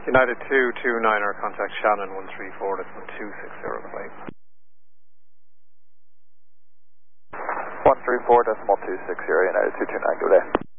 United 229er, contact Shannon 134.260, flight. 134.260, United 229, good day.